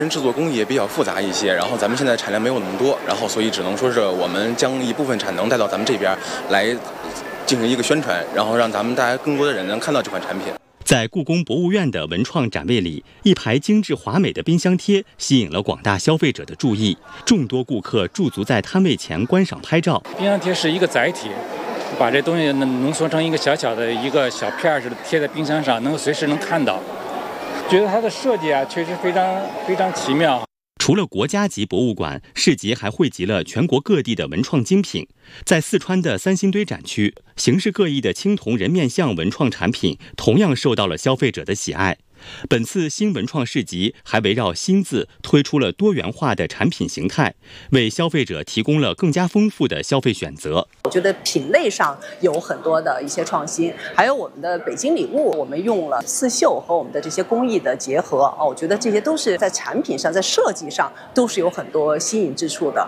制作工艺也比较复杂一些，然后咱们现在产量没有那么多，然后所以只能说是我们将一部分产能带到咱们这边来进行一个宣传，然后让咱们大家更多的人能看到这款产品。 在故宫博物院的文创展位里，一排精致华美的冰箱贴吸引了广大消费者的注意，众多顾客驻足在摊位前观赏拍照。 冰箱贴是一个载体，把这东西浓缩成一个小小的一个小片似的贴在冰箱上，能够随时能看到。觉得它的设计确实非常奇妙。 除了国家级博物馆，市集还汇集了全国各地的文创精品。在四川的三星堆展区，形式各异的青铜人面像文创产品同样受到了消费者的喜爱。本次新文创市集还围绕“新”字推出了多元化的产品形态，为消费者提供了更加丰富的消费选择。 我觉得品类上有很多的一些创新，还有我们的北京礼物，我们用了刺绣和我们的这些工艺的结合我觉得这些都是在产品上、在设计上都是有很多新颖之处的。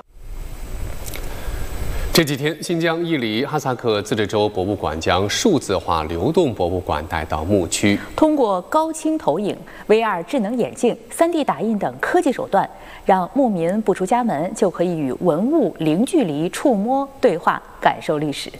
这几天，新疆伊犁哈萨克自治州博物馆将数字化流动博物馆带到牧区， 通过高清投影、VR 智能眼镜、3D 打印等科技手段，让牧民不出家门就可以与文物零距离触摸、对话，感受历史。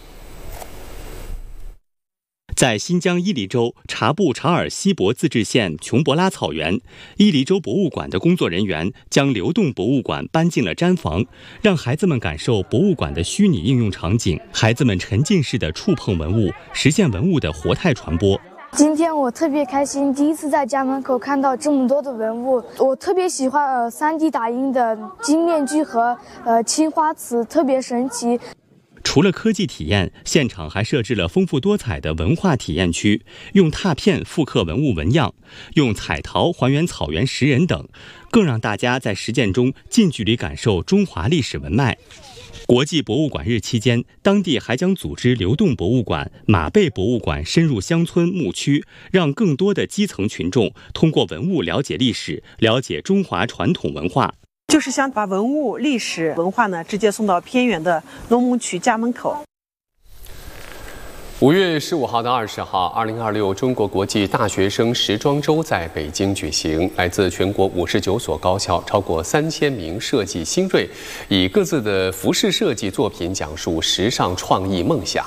在新疆伊犁州察布查尔锡博自治县琼博拉草原，伊犁州博物馆的工作人员将流动博物馆搬进了毡房，让孩子们感受博物馆的虚拟应用场景，孩子们沉浸式的触碰文物，实现文物的活态传播。 今天我特别开心，第一次在家门口看到这么多的文物。我特别喜欢3D 打印的金面具和青花瓷，特别神奇。 除了科技体验，现场还设置了丰富多彩的文化体验区，用拓片复刻文物纹样，用彩陶还原草原石人等，更让大家在实践中近距离感受中华历史文脉。国际博物馆日期间，当地还将组织流动博物馆、马背博物馆深入乡村牧区，让更多的基层群众通过文物了解历史，了解中华传统文化。 就是想把文物、历史文化直接送到偏远的农牧区家门口。 5月15号到20号，2026中国国际大学生时装周在北京举行。来自全国59所高校，超过3000名设计新锐，以各自的服饰设计作品讲述时尚创意梦想。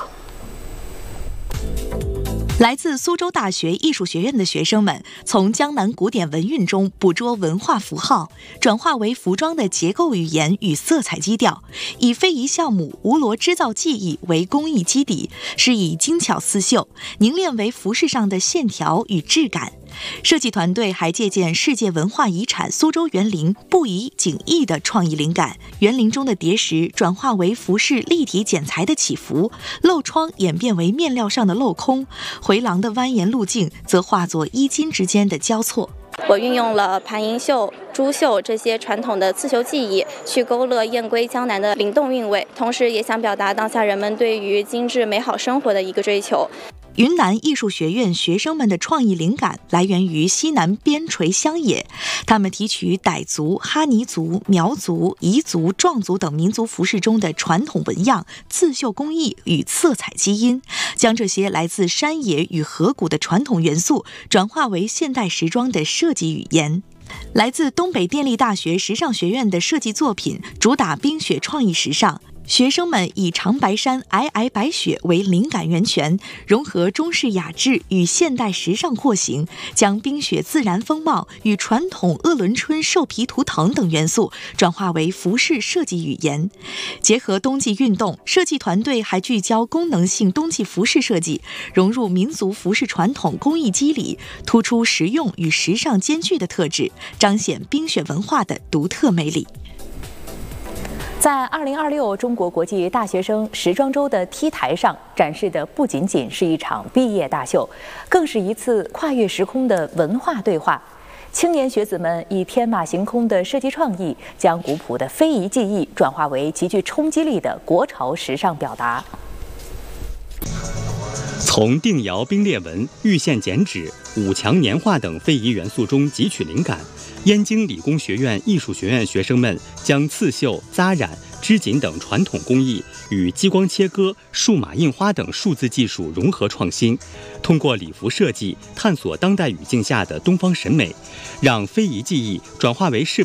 来自苏州大学艺术学院的学生们，从江南古典文韵中捕捉文化符号，转化为服装的结构语言与色彩基调，以非遗项目吴罗织造技艺为工艺基底，是以精巧刺绣凝练为服饰上的线条与质感。设计团队还借鉴世界文化遗产苏州园林布宜景逸的创意灵感，园林中的叠石转化为服饰立体剪裁的起伏，镂窗演变为面料上的镂空，回廊的蜿蜒路径则化作衣襟之间的交错。 我运用了盘银绣、珠绣这些传统的刺绣技艺，去勾勒燕归江南的灵动韵味，同时也想表达当下人们对于精致美好生活的一个追求。 云南艺术学院学生们的创意灵感来源于西南边陲乡野，他们提取傣族、哈尼族、苗族、彝族、壮族等民族服饰中的传统纹样、刺绣工艺与色彩基因，将这些来自山野与河谷的传统元素转化为现代时装的设计语言。来自东北电力大学时尚学院的设计作品主打冰雪创意时尚，学生们以长白山皑皑白雪为灵感源泉，融合中式雅致与现代时尚廓形，将冰雪自然风貌与传统鄂伦春兽皮图腾等元素转化为服饰设计语言。结合冬季运动，设计团队还聚焦功能性冬季服饰设计，融入民族服饰传统工艺肌理，突出实用与时尚兼具的特质，彰显冰雪文化的独特魅力。 在2026中国国际大学生时装周的 T 台上展示的不仅仅是一场毕业大秀，更是一次跨越时空的文化对话。青年学子们以天马行空的设计创意，将古朴的非遗技艺转化为极具冲击力的国潮时尚表达。 从定窑冰裂纹、玉线剪纸、五墙年画等非遗元素中汲取灵感，燕京理工学院艺术学院学生们将刺绣、扎染、 织锦等传统工艺与激光切割、数码印花等数字技术融合创新，通过礼服设计探索当代语境下的东方审美，让非遗技艺转化为视